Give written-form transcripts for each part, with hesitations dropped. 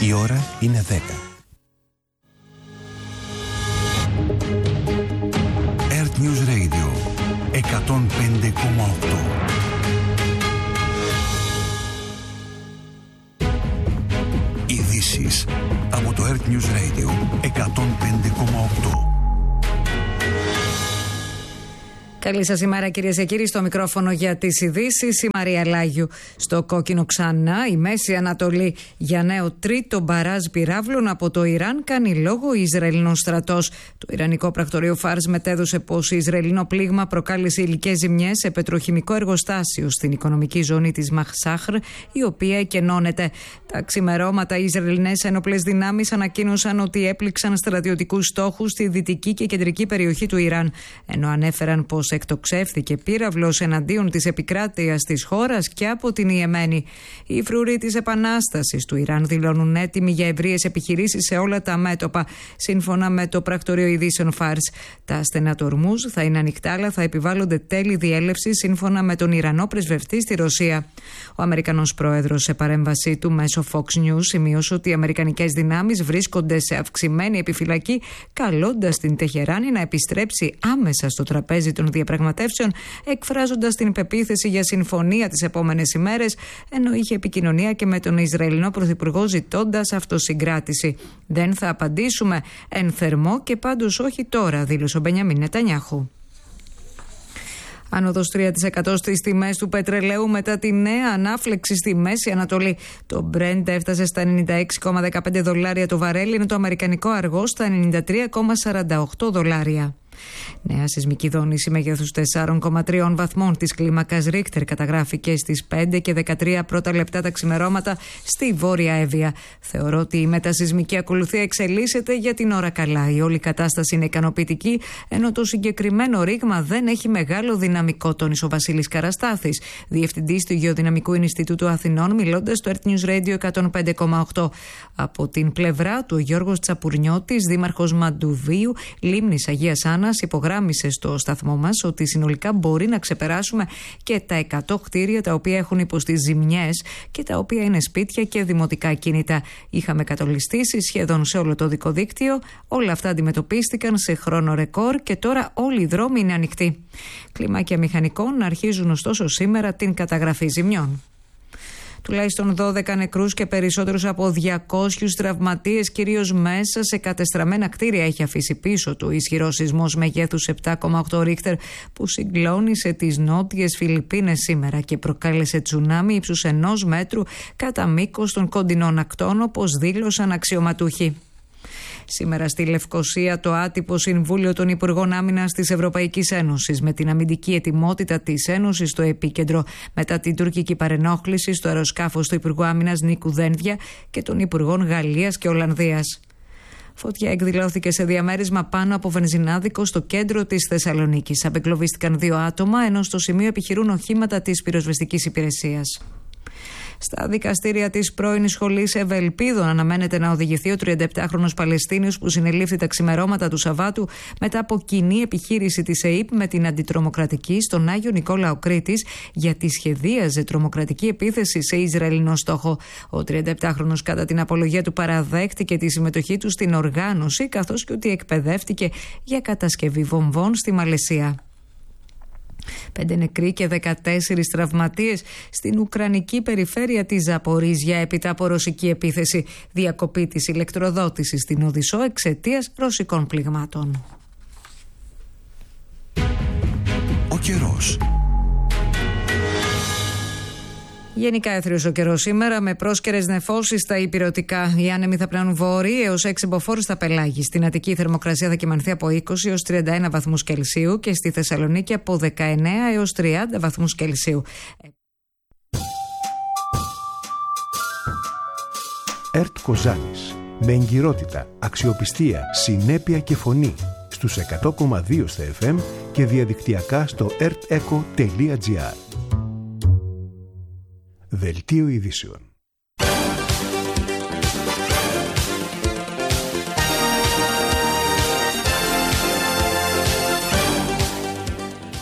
Η ώρα είναι 10. Earth News Radio 105,8. Ειδήσεις από το Earth News Radio 105,8. Καλή σας ημέρα, κυρίες και κύριοι. Στο μικρόφωνο για τις ειδήσεις η Μαρία Λάγιου. Στο κόκκινο ξανά η Μέση Ανατολή για νέο τρίτο μπαράζ πυράβλων από το Ιράν κάνει λόγο Ισραηλινός στρατός. Το Ιρανικό πρακτορείο Φάρς μετέδωσε πως Ισραηλινό πλήγμα προκάλεσε υλικές ζημιές σε πετροχημικό εργοστάσιο στην οικονομική ζώνη της Μαχσάχρ, η οποία εκενώνεται. Τα ξημερώματα οι Ισραηλινές ένοπλες δυνάμεις ανακοίνωσαν ότι έπληξαν στρατιωτικούς στόχους στη δυτική και κεντρική περιοχή του Ιράν, ενώ ανέφεραν πως εκτοξεύθηκε πύραυλος εναντίον της επικράτειας της χώρας και από την Ιεμένη. Οι φρουροί της Επανάστασης του Ιράν δηλώνουν έτοιμοι για ευρείες επιχειρήσεις σε όλα τα μέτωπα, σύμφωνα με το πρακτορείο ειδήσεων Φάρς. Τα στενά του Ορμούζ θα είναι ανοιχτά, αλλά θα επιβάλλονται τέλη διέλευσης, σύμφωνα με τον Ιρανό πρεσβευτή στη Ρωσία. Ο Αμερικανός πρόεδρος, σε παρέμβασή του μέσω Fox News, σημείωσε ότι οι αμερικανικές δυνάμεις βρίσκονται σε αυξημένη επιφυλακή, καλώντας την Τεχεράνη να επιστρέψει άμεσα στο τραπέζι των διαπραγματεύσεων, εκφράζοντας την πεποίθηση για συμφωνία τις επόμενες ημέρες, ενώ είχε επικοινωνία και με τον Ισραηλινό Πρωθυπουργό ζητώντας αυτοσυγκράτηση. «Δεν θα απαντήσουμε εν θερμό και πάντως όχι τώρα», δήλωσε ο Μπενιαμίν Νετανιάχου. Άνοδος 3% στις τιμές του πετρελαίου μετά τη νέα ανάφλεξη στη Μέση Ανατολή. Το Brent έφτασε στα $96,15 το βαρέλι, ενώ το αμερικανικό αργό στα $93,48. Νέα σεισμική δόνηση μεγέθους 4,3 βαθμών της κλίμακας Ρίχτερ καταγράφηκε στις 5 και 13 πρώτα λεπτά τα ξημερώματα στη Βόρεια Εύβοια. Θεωρώ ότι η μετασεισμική ακολουθία εξελίσσεται για την ώρα καλά. Η όλη κατάσταση είναι ικανοποιητική, ενώ το συγκεκριμένο ρήγμα δεν έχει μεγάλο δυναμικό, τόνισε ο Βασίλης Καραστάθης, διευθυντής του Γεωδυναμικού Ινστιτούτου Αθηνών, μιλώντας στο Earth News Radio 105,8. Από την πλευρά του, ο Γιώργος Τσαπουρνιώτης, δήμαρχος Μαντουβίου, Λίμνης Αγίας Άννας, υπογράμμισε στο σταθμό μας ότι συνολικά μπορεί να ξεπεράσουμε και τα 100 κτίρια τα οποία έχουν υποστεί ζημιές και τα οποία είναι σπίτια και δημοτικά κίνητα. Είχαμε κατολιστήσεις σχεδόν σε όλο το οδικό δίκτυο. Όλα αυτά αντιμετωπίστηκαν σε χρόνο ρεκόρ και τώρα όλοι οι δρόμοι είναι ανοιχτοί. Κλιμάκια μηχανικών αρχίζουν ωστόσο σήμερα την καταγραφή ζημιών. Τουλάχιστον 12 νεκρούς και περισσότερους από 200 τραυματίες, κυρίως μέσα σε κατεστραμμένα κτίρια, έχει αφήσει πίσω του ισχυρός σεισμός μεγέθους 7,8 Ρίχτερ που συγκλώνησε τις νότιες Φιλιππίνες σήμερα και προκάλεσε τσουνάμι ύψους 1 μέτρου κατά μήκος των κοντινών ακτών, όπως δήλωσαν αξιωματούχοι. Σήμερα στη Λευκοσία το άτυπο Συμβούλιο των Υπουργών Άμυνας της Ευρωπαϊκής Ένωσης, με την αμυντική ετοιμότητα της Ένωσης στο επίκεντρο, μετά την τουρκική παρενόχληση στο αεροσκάφος του Υπουργού Άμυνας Νίκου Δένδια και των Υπουργών Γαλλίας και Ολλανδίας. Φωτιά εκδηλώθηκε σε διαμέρισμα πάνω από βενζινάδικο στο κέντρο της Θεσσαλονίκης. Απεγκλωβίστηκαν 2 άτομα, ενώ στο σημείο επιχειρούν οχήματα της πυροσβεστικής υπηρεσίας. Στα δικαστήρια της πρώην σχολής Ευελπίδων αναμένεται να οδηγηθεί ο 37χρονος Παλαιστίνιος που συνελήφθη τα ξημερώματα του Σαββάτου μετά από κοινή επιχείρηση της ΕΥΠ με την αντιτρομοκρατική στον Άγιο Νικόλαο Κρήτης, γιατί σχεδίαζε τρομοκρατική επίθεση σε Ισραηλινό στόχο. Ο 37χρονος κατά την απολογία του παραδέχτηκε τη συμμετοχή του στην οργάνωση, καθώς και ότι εκπαιδεύτηκε για κατασκευή βομβών στη Μαλαισία. 5 νεκροί και 14 τραυματίες στην ουκρανική περιφέρεια της Ζαπορίζια έπειτα από ρωσική επίθεση. Διακοπή της ηλεκτροδότησης στην Οδυσσό εξαιτίας ρωσικών πληγμάτων. Ο καιρός. Γενικά έθριος ο καιρός σήμερα, με πρόσκαιρες νεφώσεις στα ηπειρωτικά. Οι άνεμοι θα πλέουν βόρειοι έως 6 μποφόρ στα πελάγη. Στην Αττική η θερμοκρασία θα κυμανθεί από 20 έως 31 βαθμούς Κελσίου και στη Θεσσαλονίκη από 19 έως 30 βαθμούς Κελσίου. ΕΡΤ Κοζάνης. Με εγκυρότητα, αξιοπιστία, συνέπεια και φωνή. Στους 100,2 στα FM και διαδικτυακά στο erteco.gr. Δελτίο ειδήσεων.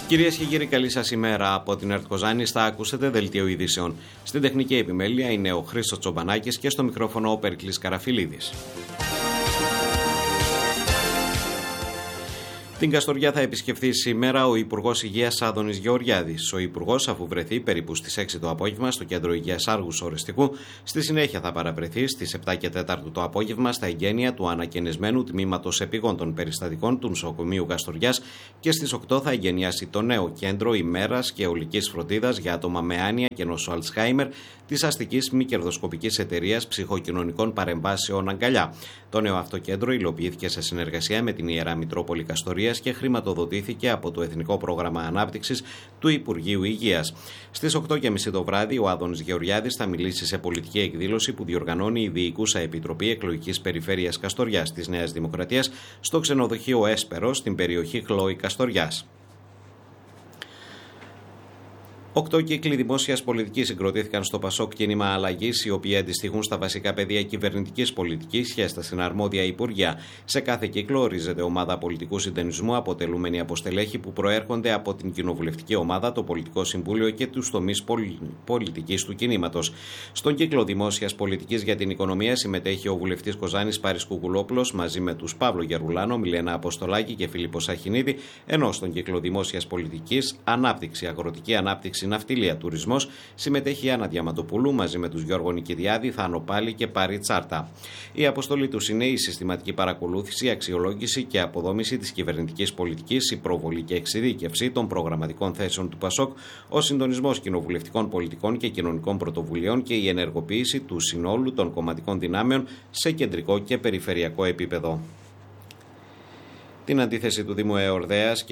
Κυρίες και κύριοι, καλή σας ημέρα. Από την ΕΡΤ Κοζάνης θα ακούσετε δελτίο ειδήσεων. Στην τεχνική επιμέλεια είναι ο Χρήστος Τσομπανάκης και στο μικρόφωνο ο Περικλής Καραφιλίδης. Την Καστοριά θα επισκεφθεί σήμερα ο Υπουργός Υγείας Άδωνης Γεωργιάδης. Ο Υπουργός, αφού βρεθεί περίπου στις 6 το απόγευμα στο Κέντρο Υγείας Άργους Ορεστικού, στη συνέχεια θα παραβρεθεί στις 7 και 4 το απόγευμα στα εγγένεια του ανακαινισμένου τμήματος επιγόντων περιστατικών του νοσοκομείου Καστοριάς και στις 8 θα εγγενιάσει το νέο κέντρο ημέρας και ολικής φροντίδας για άτομα με άνοια και νόσο Αλτσχάιμερ της αστικής μη κερδοσκοπικής εταιρείας ψυχοκοινωνικών παρεμβάσεων Αγκαλιά. Το νέο αυτό κέντρο υλοποιήθηκε σε συνεργασία με την Ιερά Μητρόπολη Καστορίας και χρηματοδοτήθηκε από το Εθνικό Πρόγραμμα Ανάπτυξης του Υπουργείου Υγείας. Στις 8.30 το βράδυ, ο Άδωνης Γεωργιάδης θα μιλήσει σε πολιτική εκδήλωση που διοργανώνει η Διοικούσα Επιτροπή Εκλογικής Περιφέρειας Καστοριάς της Νέας Δημοκρατίας στο ξενοδοχείο Έσπερο στην περιοχή Χλόη Καστοριάς. 8 κύκλοι δημόσιας πολιτικής συγκροτήθηκαν στο Πασόκ Κίνημα Αλλαγής, οι οποίοι αντιστοιχούν στα βασικά πεδία κυβερνητικής πολιτικής σχέστα στην αρμόδια υπουργεία. Σε κάθε κύκλο ορίζεται ομάδα πολιτικού συντονισμού, αποτελούμενη από στελέχη που προέρχονται από την κοινοβουλευτική ομάδα, το Πολιτικό Συμβούλιο και τους τομείς πολιτικής του κινήματος. Στον κύκλο δημόσιας πολιτικής για την οικονομία συμμετέχει ο βουλευτής Κοζάνης Πάρης Κουκουλόπουλος μαζί με τους Παύλο Γερουλάνο, Μιλένα Αποστολάκη και Φίλιππο Σαχινίδη, ενώ στον κύκλο δημόσιας πολιτικής, ανάπτυξη, αγροτική ανάπτυξη, ναυτιλία, τουρισμός, συμμετέχει η Άννα Διαματοπούλου μαζί με τους Γιώργο Νικηδιάδη, Θάνο Πάλι και Πάρη Τσάρτα. Η αποστολή τους είναι η συστηματική παρακολούθηση, αξιολόγηση και αποδόμηση της κυβερνητικής πολιτικής, η προβολή και εξειδίκευση των προγραμματικών θέσεων του ΠΑΣΟΚ, ο συντονισμός κοινοβουλευτικών πολιτικών και κοινωνικών πρωτοβουλειών και η ενεργοποίηση του συνόλου των κομματικών δυνάμεων σε κεντρικό και περιφερειακό επίπεδο. Την αντίθεση του Δήμου Εορδαίας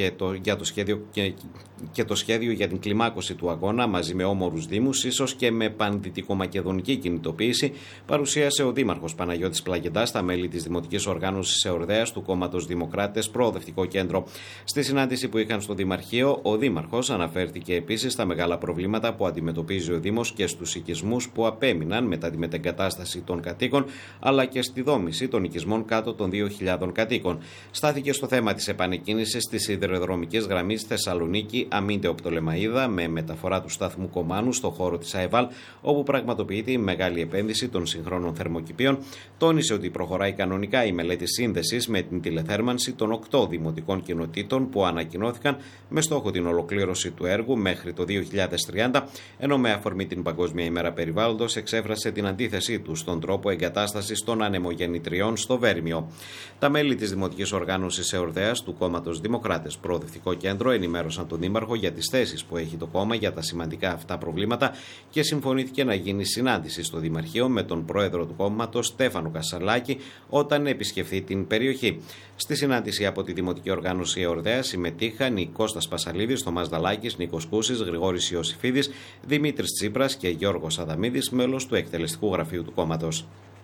και το σχέδιο για την κλιμάκωση του αγώνα μαζί με όμορους δήμους, ίσως και με πανδυτικομακεδονική κινητοποίηση, παρουσίασε ο Δήμαρχος Παναγιώτης Πλαγεντάς στα μέλη της Δημοτικής Οργάνωσης Εορδαίας του Κόμματος Δημοκράτες Προοδευτικό Κέντρο. Στη συνάντηση που είχαν στο Δημαρχείο, ο Δήμαρχος αναφέρθηκε επίσης στα μεγάλα προβλήματα που αντιμετωπίζει ο Δήμος και στους οικισμούς που απέμειναν μετά τη μετεγκατάσταση των κατοίκων, αλλά και στη δόμηση των οικισμών κάτω των 2.000 κατοίκων. Στάθηκε στο θέμα της επανεκκίνησης της σιδηροδρομικής γραμμής Θεσσαλονίκη-Αμίντεο-Πτολεμαΐδα με μεταφορά του σταθμού Κομάνου στο χώρο της ΑΕΒΑΛ, όπου πραγματοποιείται η μεγάλη επένδυση των συγχρόνων θερμοκηπίων. Τόνισε ότι προχωράει κανονικά η μελέτη σύνδεσης με την τηλεθέρμανση των 8 δημοτικών κοινοτήτων που ανακοινώθηκαν με στόχο την ολοκλήρωση του έργου μέχρι το 2030, ενώ με αφορμή την Παγκόσμια ημέρα περιβάλλοντος εξέφρασε την αντίθεσή του στον τρόπο εγκατάστασης των ανεμογεννητριών στο Βέρμιο. Τα μέλη της Δημοτικής Οργάνωσης Εορδαίας του Κόμματος Δημοκράτες Προοδευτικό Κέντρο ενημέρωσαν τον Δήμαρχο για τις θέσεις που έχει το κόμμα για τα σημαντικά αυτά προβλήματα και συμφωνήθηκε να γίνει συνάντηση στο Δημαρχείο με τον πρόεδρο του κόμματος Στέφανο Κασσαλάκη όταν επισκεφθεί την περιοχή. Στη συνάντηση από τη Δημοτική Οργάνωση Εορδαίας συμμετείχαν οι Κώστας Πασαλίδης, Θωμάς Δαλάκης, Νίκος Κούσης, Γρηγόρης Ιωσήφιδης, Δημήτρης Τσίπρας και Γιώργος Αδαμίδης, μέλος του εκτελεστικού γραφείου του κόμματος.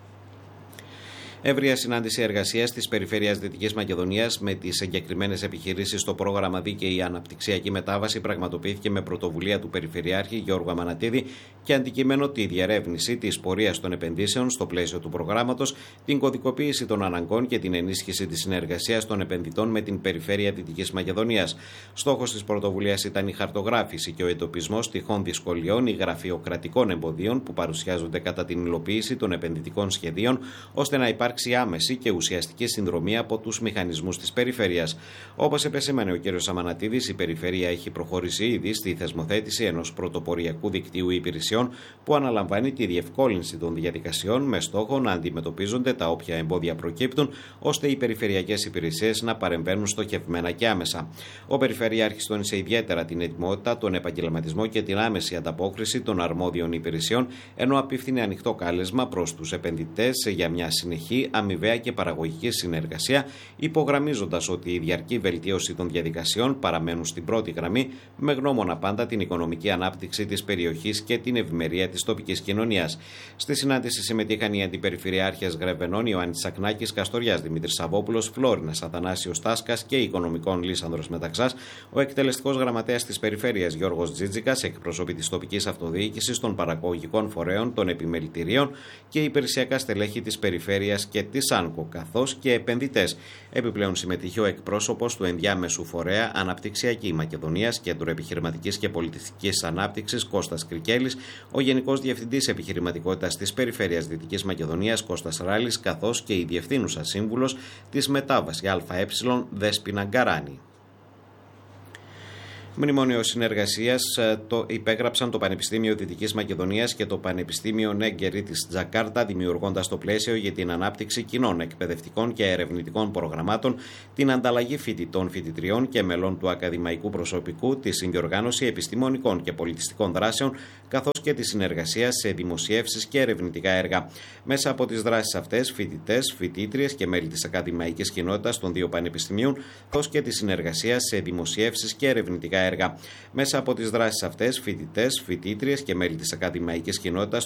Εύρεια συνάντηση εργασίας της Περιφέρειας Δυτικής Μακεδονίας με τις εγκεκριμένες επιχειρήσεις στο πρόγραμμα Δίκαιη Αναπτυξιακή Μετάβαση πραγματοποιήθηκε με πρωτοβουλία του Περιφερειάρχη Γιώργου Αμανατίδη και αντικείμενο τη διερεύνηση της πορείας των επενδύσεων στο πλαίσιο του προγράμματος, την κωδικοποίηση των αναγκών και την ενίσχυση της συνεργασίας των επενδυτών με την Περιφέρεια Δυτικής Μακεδονίας. Στόχος της πρωτοβουλίας ήταν η χαρτογράφηση και ο εντοπισμός τυχόν δυσκολιών ή γραφειοκρατικών εμποδίων που παρουσιάζονται κατά την υλοποίηση των επενδυτικών σχεδίων, ώστε να υπάρξει άμεση και ουσιαστική συνδρομή από τους μηχανισμούς της περιφέρειας. Όπως επεσήμανε ο κ. Αμανατίδης, η περιφέρεια έχει προχωρήσει ήδη στη θεσμοθέτηση ενός πρωτοποριακού δικτύου υπηρεσιών που αναλαμβάνει τη διευκόλυνση των διαδικασιών με στόχο να αντιμετωπίζονται τα όποια εμπόδια προκύπτουν, ώστε οι περιφερειακές υπηρεσίες να παρεμβαίνουν στοχευμένα και άμεσα. Ο Περιφερειάρχης τόνισε ιδιαίτερα την ετοιμότητα, τον επαγγελματισμό και την άμεση ανταπόκριση των αρμόδιων υπηρεσιών, ενώ απίφθινε ανοιχτό κάλεσμα προς τους επενδυτές για μια συνεχή, αμοιβαία και παραγωγική συνεργασία, υπογραμμίζοντας ότι η διαρκή βελτίωση των διαδικασιών παραμένουν στην πρώτη γραμμή, με γνώμονα πάντα την οικονομική ανάπτυξη της περιοχής και την ευημερία της τοπικής κοινωνίας. Στη συνάντηση συμμετείχαν οι αντιπεριφερειάρχες Γρεβενών Ιωάννης Σακνάκης, Καστοριάς Δημήτρης Σαββόπουλος, Φλόρινας Αθανάσιος Τάσκας και οικονομικών Λίσανδρος Μεταξάς, ο εκτελεστικός γραμματέας της περιφέρειας Γιώργος Τζίτζικας, εκπροσωπή της τοπικής αυτοδιοίκησης, των παραγωγικών φορέων, των επιμελητηρίων και υπηρεσιακά στελέχη της περιφέρειας και της ΑΝΚΟ, καθώς και επενδυτές. Επιπλέον συμμετείχε ο εκπρόσωπος του ενδιάμεσου φορέα Αναπτυξιακή Μακεδονίας, Κέντρο Επιχειρηματικής και Πολιτιστικής Ανάπτυξης Κώστας Κρικέλης, ο Γενικός Διευθυντής Επιχειρηματικότητας της Περιφέρειας Δυτικής Μακεδονίας Κώστας Ράλης, καθώς και η Διευθύνουσα Σύμβουλος της Μετάβαση ΑΕ Δέσποινα Γκαράνη. Μνημόνιο συνεργασίας το υπέγραψαν το Πανεπιστήμιο Δυτικής Μακεδονίας και το Πανεπιστήμιο Νέγκερη της Τζακάρτα, δημιουργώντας το πλαίσιο για την ανάπτυξη κοινών εκπαιδευτικών και ερευνητικών προγραμμάτων, την ανταλλαγή φοιτητών, φοιτητριών και μελών του ακαδημαϊκού προσωπικού, τη συνδιοργάνωση επιστημονικών και πολιτιστικών δράσεων, καθώς και τη συνεργασία σε δημοσιεύσεις και ερευνητικά έργα. Μέσα από τις δράσεις αυτές, φοιτητές, φοιτήτριες και μέλη της ακαδημαϊκής κοινότητας των δύο πανεπιστημίων, καθώς και τη συνεργασία σε δημοσιεύσεις και ερευνητικά έργα. Μέσα από τις δράσεις αυτές, φοιτητές, φοιτήτριες και μέλη της ακαδημαϊκής κοινότητας